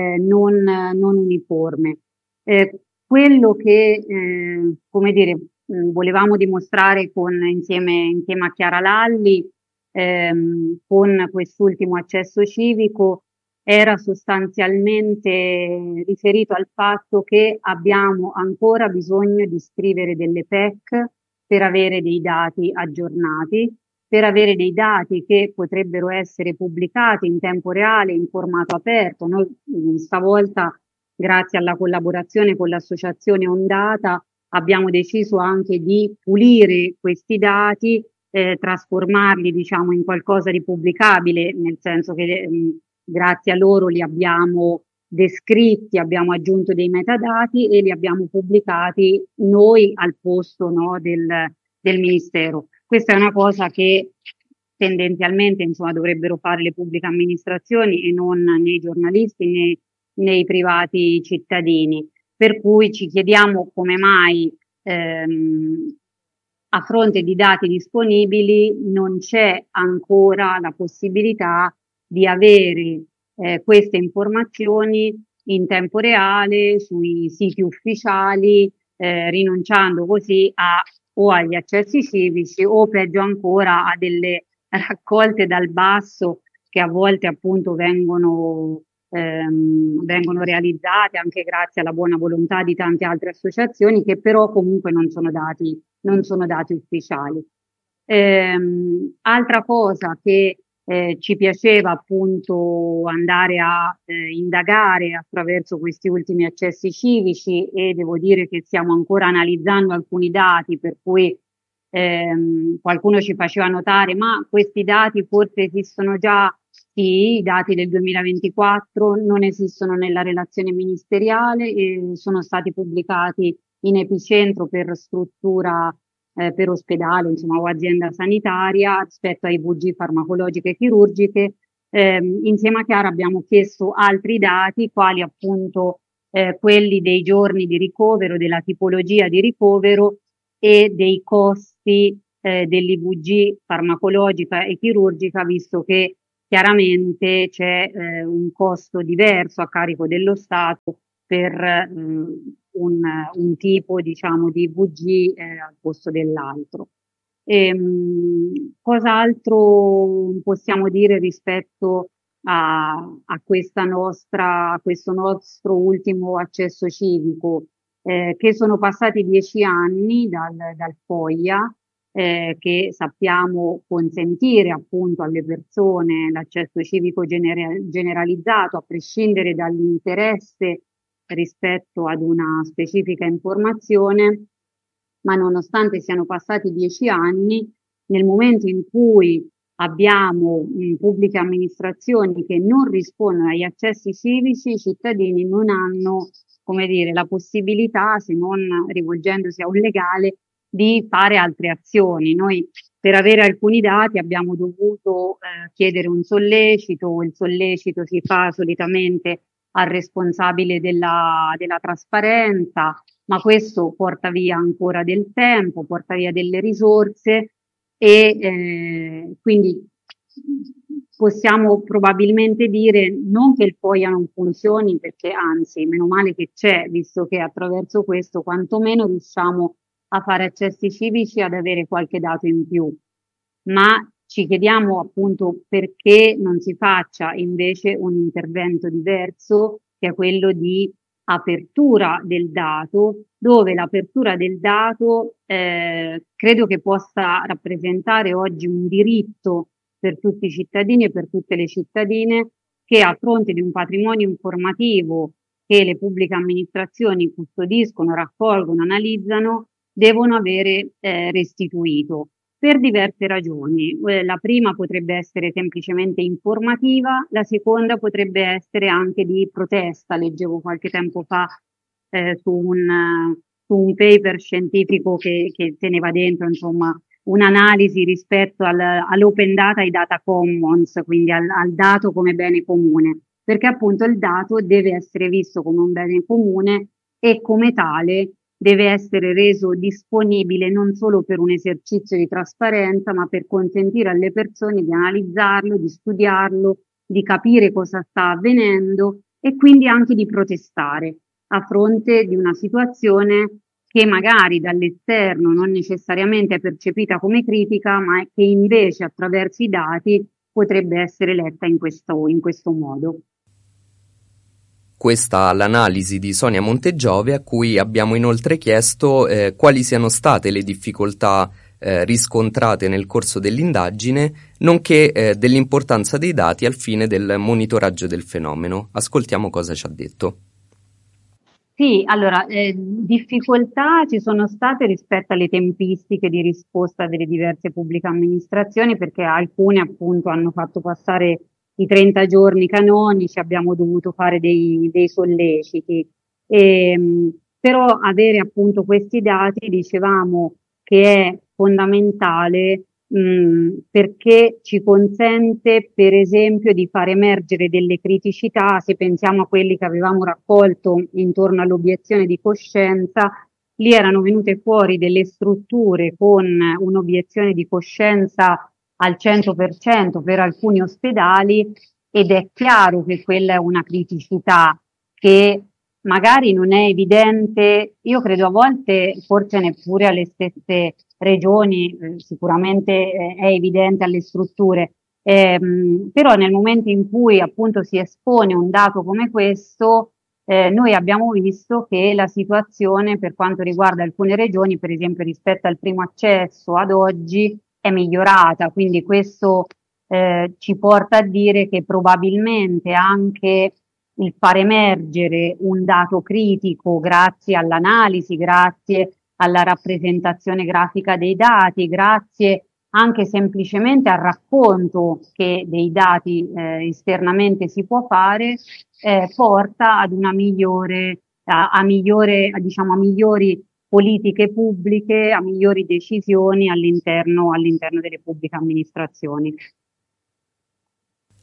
non uniforme. Quello che come dire, volevamo dimostrare insieme a Chiara Lalli con quest'ultimo accesso civico era sostanzialmente riferito al fatto che abbiamo ancora bisogno di scrivere delle PEC per avere dei dati aggiornati, per avere dei dati che potrebbero essere pubblicati in tempo reale, in formato aperto. Noi stavolta, grazie alla collaborazione con l'associazione Ondata, abbiamo deciso anche di pulire questi dati, trasformarli, diciamo, in qualcosa di pubblicabile, nel senso che grazie a loro li abbiamo descritti, abbiamo aggiunto dei metadati e li abbiamo pubblicati noi al posto, no, del Ministero. Questa è una cosa che tendenzialmente, insomma, dovrebbero fare le pubbliche amministrazioni e non né i giornalisti né i privati cittadini. Per cui ci chiediamo come mai a fronte di dati disponibili non c'è ancora la possibilità di avere queste informazioni in tempo reale sui siti ufficiali, rinunciando così o agli accessi civici o peggio ancora a delle raccolte dal basso che a volte appunto vengono realizzate anche grazie alla buona volontà di tante altre associazioni, che però comunque non sono dati ufficiali. Altra cosa che ci piaceva appunto andare a indagare attraverso questi ultimi accessi civici, e devo dire che stiamo ancora analizzando alcuni dati, per cui qualcuno ci faceva notare: ma questi dati forse esistono già? Sì, i dati del 2024 non esistono nella relazione ministeriale e sono stati pubblicati in Epicentro per struttura per ospedale, insomma, o azienda sanitaria rispetto ai IVG farmacologiche e chirurgiche. Insieme a Chiara abbiamo chiesto altri dati, quali appunto quelli dei giorni di ricovero, della tipologia di ricovero, e dei costi dell'IVG farmacologica e chirurgica, visto che chiaramente c'è un costo diverso a carico dello Stato per un tipo, diciamo, di IVG al posto dell'altro. Cos'altro possiamo dire rispetto a questo nostro ultimo accesso civico? Che sono passati 10 anni dal FOIA, che sappiamo consentire appunto alle persone l'accesso civico generalizzato, a prescindere dall'interesse rispetto ad una specifica informazione, ma nonostante siano passati 10 anni, nel momento in cui abbiamo pubbliche amministrazioni che non rispondono agli accessi civici, i cittadini non hanno, come dire, la possibilità, se non rivolgendosi a un legale, di fare altre azioni. Noi per avere alcuni dati abbiamo dovuto chiedere un sollecito, il sollecito si fa solitamente al responsabile della trasparenza, ma questo porta via ancora del tempo, porta via delle risorse e quindi possiamo probabilmente dire non che il FOIA non funzioni, perché anzi, meno male che c'è, visto che attraverso questo quantomeno riusciamo a fare accessi civici, ad avere qualche dato in più, ma ci chiediamo appunto perché non si faccia invece un intervento diverso, che è quello di apertura del dato, dove l'apertura del dato credo che possa rappresentare oggi un diritto per tutti i cittadini e per tutte le cittadine, che a fronte di un patrimonio informativo che le pubbliche amministrazioni custodiscono, raccolgono, analizzano, devono avere restituito per diverse ragioni. La prima potrebbe essere semplicemente informativa, la seconda potrebbe essere anche di protesta. Leggevo qualche tempo fa su un paper scientifico che teneva dentro, insomma, un'analisi rispetto all'open data e ai data commons, quindi al dato come bene comune, perché appunto il dato deve essere visto come un bene comune e come tale deve essere reso disponibile non solo per un esercizio di trasparenza, ma per consentire alle persone di analizzarlo, di studiarlo, di capire cosa sta avvenendo e quindi anche di protestare a fronte di una situazione che magari dall'esterno non necessariamente è percepita come critica, ma che invece attraverso i dati potrebbe essere letta in questo modo. Questa l'analisi di Sonia Montegiove, a cui abbiamo inoltre chiesto quali siano state le difficoltà riscontrate nel corso dell'indagine, nonché dell'importanza dei dati al fine del monitoraggio del fenomeno. Ascoltiamo cosa ci ha detto. Sì, allora, difficoltà ci sono state rispetto alle tempistiche di risposta delle diverse pubbliche amministrazioni, perché alcune appunto hanno fatto passare i 30 giorni canonici, abbiamo dovuto fare dei solleciti. Però avere appunto questi dati, dicevamo che è fondamentale perché ci consente per esempio di far emergere delle criticità. Se pensiamo a quelli che avevamo raccolto intorno all'obiezione di coscienza, lì erano venute fuori delle strutture con un'obiezione di coscienza al 100% per alcuni ospedali, ed è chiaro che quella è una criticità che magari non è evidente, io credo a volte forse neppure alle stesse regioni, sicuramente è evidente alle strutture, però nel momento in cui appunto si espone un dato come questo, noi abbiamo visto che la situazione per quanto riguarda alcune regioni, per esempio rispetto al primo accesso ad oggi, è migliorata, quindi questo ci porta a dire che probabilmente anche il far emergere un dato critico grazie all'analisi, grazie alla rappresentazione grafica dei dati, grazie anche semplicemente al racconto che dei dati esternamente si può fare, porta ad una migliore, a migliori politiche pubbliche, a migliori decisioni all'interno delle pubbliche amministrazioni.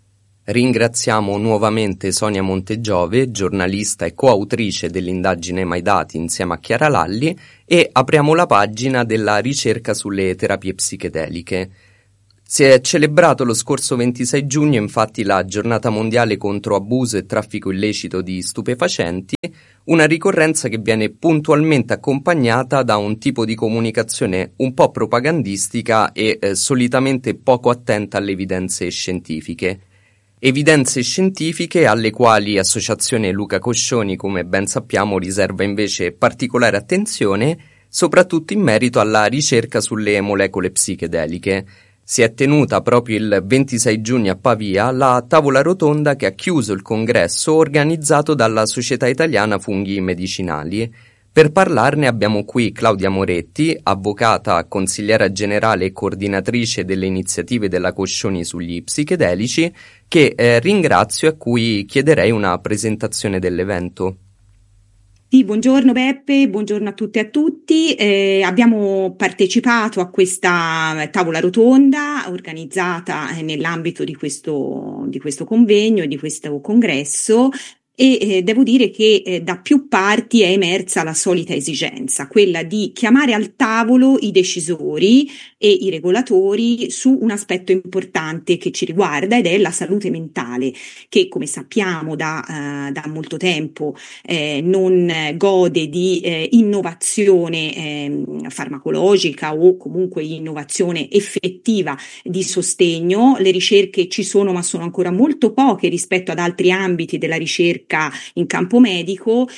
Ringraziamo nuovamente Sonia Montegiove, giornalista e coautrice dell'indagine Mai Dati insieme a Chiara Lalli, e apriamo la pagina della ricerca sulle terapie psichedeliche. Si è celebrato lo scorso 26 giugno infatti la giornata mondiale contro abuso e traffico illecito di stupefacenti, una ricorrenza che viene puntualmente accompagnata da un tipo di comunicazione un po' propagandistica e solitamente poco attenta alle evidenze scientifiche. Evidenze scientifiche alle quali Associazione Luca Coscioni, come ben sappiamo, riserva invece particolare attenzione, soprattutto in merito alla ricerca sulle molecole psichedeliche. Si è tenuta proprio il 26 giugno a Pavia la tavola rotonda che ha chiuso il congresso organizzato dalla Società Italiana Funghi Medicinali. Per parlarne abbiamo qui Claudia Moretti, avvocata, consigliera generale e coordinatrice delle iniziative della Coscioni sugli psichedelici, che ringrazio e a cui chiederei una presentazione dell'evento. Sì, buongiorno Beppe, buongiorno a tutte e a tutti. Abbiamo partecipato a questa tavola rotonda organizzata nell'ambito di questo convegno e di questo congresso. E devo dire che da più parti è emersa la solita esigenza, quella di chiamare al tavolo i decisori e i regolatori su un aspetto importante che ci riguarda, ed è la salute mentale, che come sappiamo da molto tempo non gode di innovazione farmacologica o comunque innovazione effettiva di sostegno. Le ricerche ci sono, ma sono ancora molto poche rispetto ad altri ambiti della ricerca in campo medico,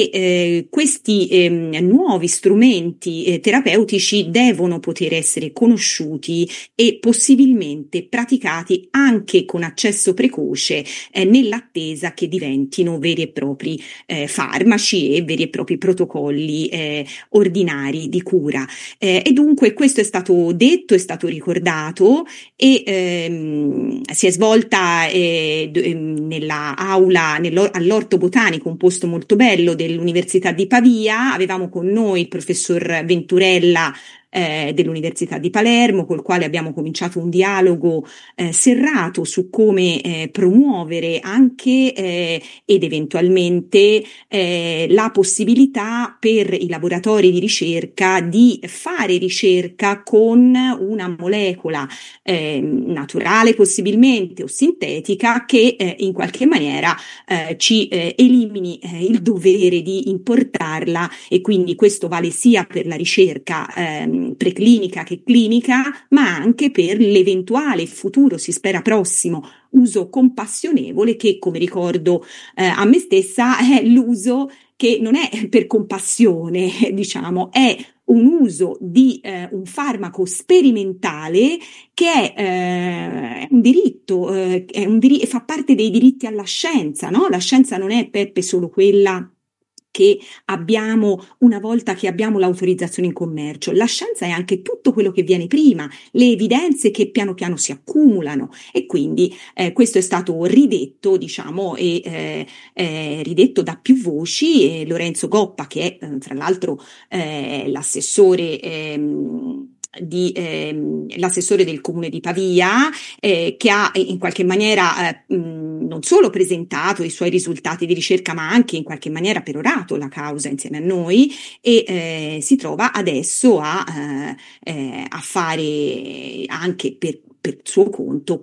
e questi nuovi strumenti terapeutici devono poter essere conosciuti e possibilmente praticati anche con accesso precoce nell'attesa che diventino veri e propri farmaci e veri e propri protocolli ordinari di cura. E dunque questo è stato detto, è stato ricordato, e si è svolta nella aula, all'Orto Botanico, un posto molto bello dell'Università di Pavia. Avevamo con noi il professor Venturella dell'Università di Palermo, col quale abbiamo cominciato un dialogo serrato su come promuovere anche ed eventualmente la possibilità per i laboratori di ricerca di fare ricerca con una molecola naturale possibilmente o sintetica che in qualche maniera ci elimini il dovere di importarla, e quindi questo vale sia per la ricerca preclinica che clinica, ma anche per l'eventuale futuro, si spera prossimo, uso compassionevole, che, come ricordo a me stessa, è l'uso che non è per compassione, diciamo, è un uso di un farmaco sperimentale che è un diritto, fa parte dei diritti alla scienza, no? La scienza non è, Peppe, solo quella che abbiamo una volta che abbiamo l'autorizzazione in commercio. La scienza è anche tutto quello che viene prima, le evidenze che piano piano si accumulano, e quindi questo è stato ridetto, diciamo, e ridetto da più voci. Lorenzo Goppa, che è tra l'altro l'assessore l'assessore del comune di Pavia, che ha in qualche maniera non solo presentato i suoi risultati di ricerca, ma anche in qualche maniera perorato la causa insieme a noi, e si trova adesso a fare anche per suo conto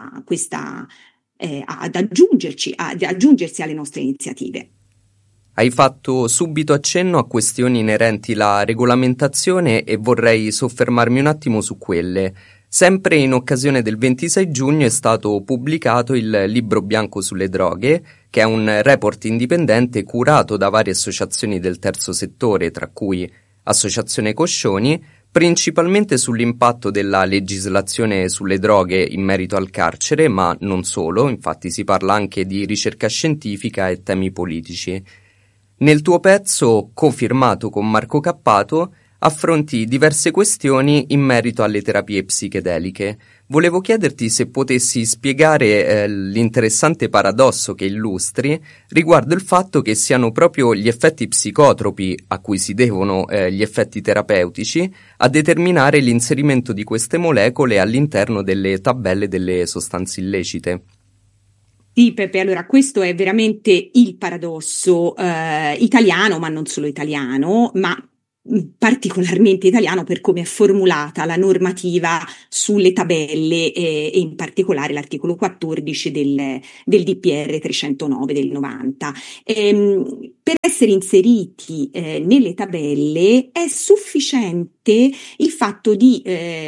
ad aggiungersi alle nostre iniziative. Hai fatto subito accenno a questioni inerenti alla regolamentazione e vorrei soffermarmi un attimo su quelle. Sempre in occasione del 26 giugno è stato pubblicato il Libro Bianco sulle droghe, che è un report indipendente curato da varie associazioni del terzo settore, tra cui Associazione Coscioni, principalmente sull'impatto della legislazione sulle droghe in merito al carcere, ma non solo, infatti si parla anche di ricerca scientifica e temi politici. Nel tuo pezzo, cofirmato con Marco Cappato, affronti diverse questioni in merito alle terapie psichedeliche. Volevo chiederti se potessi spiegare l'interessante paradosso che illustri riguardo il fatto che siano proprio gli effetti psicotropi, a cui si devono gli effetti terapeutici, a determinare l'inserimento di queste molecole all'interno delle tabelle delle sostanze illecite. Sì, Peppe, allora questo è veramente il paradosso italiano, ma non solo italiano, ma particolarmente italiano per come è formulata la normativa sulle tabelle e in particolare l'articolo 14 del DPR 309 del 90. Per essere inseriti nelle tabelle è sufficiente il fatto di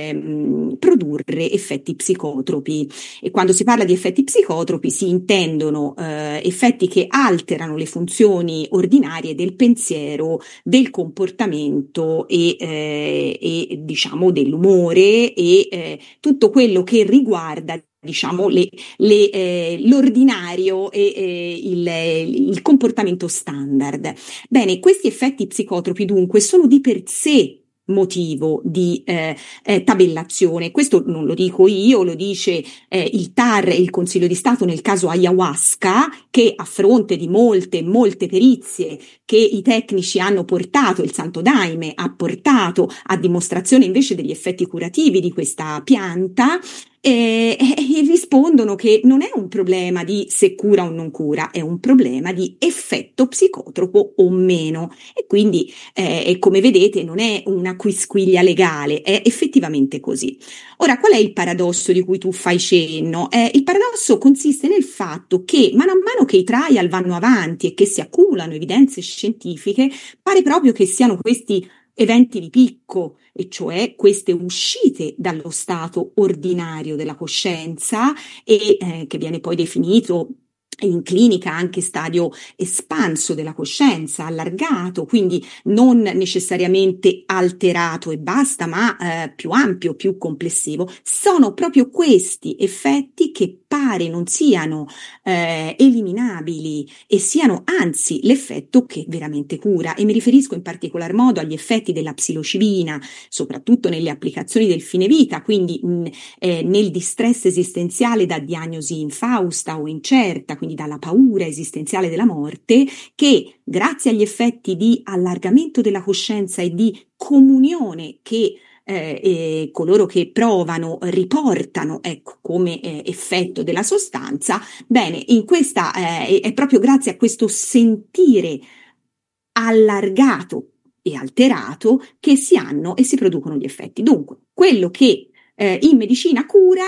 produrre effetti psicotropi, e quando si parla di effetti psicotropi si intendono effetti che alterano le funzioni ordinarie del pensiero, del comportamento e diciamo dell'umore e tutto quello che riguarda diciamo l'ordinario e il comportamento standard. Bene, questi effetti psicotropi dunque sono di per sé motivo di tabellazione. Questo non lo dico io, lo dice il TAR e il Consiglio di Stato nel caso ayahuasca, che a fronte di molte perizie che i tecnici hanno portato, il Santo Daime ha portato a dimostrazione invece degli effetti curativi di questa pianta, e rispondono che non è un problema di se cura o non cura, è un problema di effetto psicotropo o meno, e quindi come vedete non è una quisquiglia legale, è effettivamente così. Ora, qual è il paradosso di cui tu fai cenno? Il paradosso consiste nel fatto che man mano che i trial vanno avanti e che si accumulano evidenze scientifiche, pare proprio che siano questi eventi di picco, e cioè queste uscite dallo stato ordinario della coscienza e che viene poi definito in clinica anche stadio espanso della coscienza, allargato, quindi non necessariamente alterato e basta, ma più ampio, più complessivo. Sono proprio questi effetti che pare non siano eliminabili e siano anzi l'effetto che veramente cura, e mi riferisco in particolar modo agli effetti della psilocibina, soprattutto nelle applicazioni del fine vita, quindi nel distress esistenziale da diagnosi infausta o incerta, quindi dalla paura esistenziale della morte, che grazie agli effetti di allargamento della coscienza e di comunione che coloro che provano riportano, ecco, come effetto della sostanza, bene, in questa è proprio grazie a questo sentire allargato e alterato che si hanno e si producono gli effetti. Dunque, quello che in medicina cura,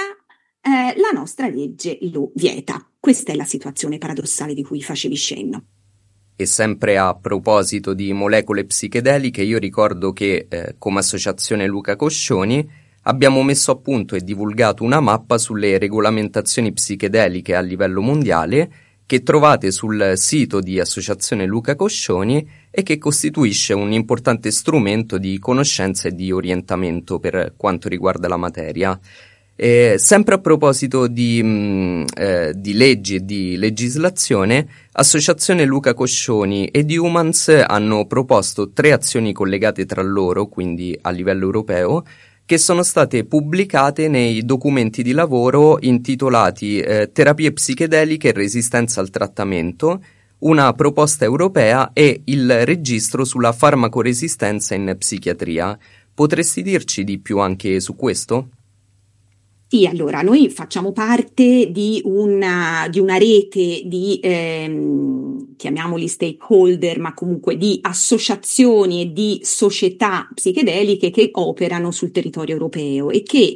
la nostra legge lo vieta. Questa è la situazione paradossale di cui facevi cenno. E sempre a proposito di molecole psichedeliche, io ricordo che come associazione Luca Coscioni abbiamo messo a punto e divulgato una mappa sulle regolamentazioni psichedeliche a livello mondiale che trovate sul sito di Associazione Luca Coscioni e che costituisce un importante strumento di conoscenza e di orientamento per quanto riguarda la materia. Sempre a proposito di leggi e di legislazione, Associazione Luca Coscioni ed Humans hanno proposto 3 azioni collegate tra loro, quindi a livello europeo, che sono state pubblicate nei documenti di lavoro intitolati Terapie psichedeliche e resistenza al trattamento, una proposta europea e il registro sulla farmacoresistenza in psichiatria. Potresti dirci di più anche su questo? Sì, allora, noi facciamo parte di una rete di, chiamiamoli stakeholder, ma comunque di associazioni e di società psichedeliche che operano sul territorio europeo e che,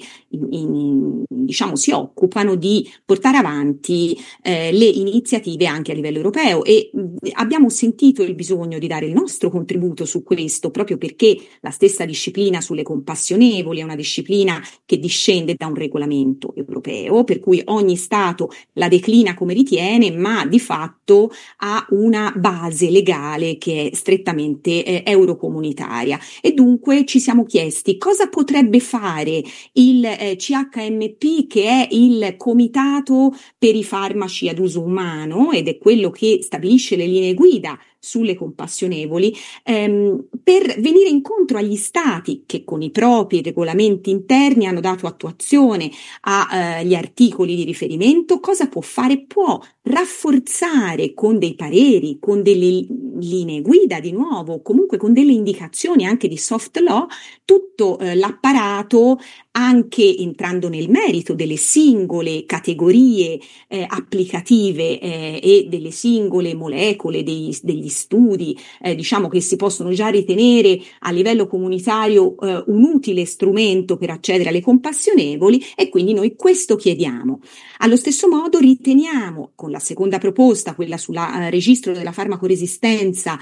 diciamo, si occupano di portare avanti le iniziative anche a livello europeo, e abbiamo sentito il bisogno di dare il nostro contributo su questo, proprio perché la stessa disciplina sulle compassionevoli è una disciplina che discende da un regolamento europeo, per cui ogni Stato la declina come ritiene, ma di fatto ha una base legale che è strettamente eurocomunitaria. E dunque ci siamo chiesti cosa potrebbe fare il CHMP, che è il Comitato per i farmaci ad uso umano ed è quello che stabilisce le linee guida sulle compassionevoli, per venire incontro agli stati che con i propri regolamenti interni hanno dato attuazione agli articoli di riferimento. Cosa può fare? Può rafforzare con dei pareri, con delle linee guida di nuovo, comunque con delle indicazioni anche di soft law, tutto l'apparato anche entrando nel merito delle singole categorie applicative e delle singole molecole, degli studi, diciamo, che si possono già ritenere a livello comunitario un utile strumento per accedere alle compassionevoli, e quindi noi questo chiediamo. Allo stesso modo riteniamo, con la seconda proposta, quella sul registro della farmacoresistenza,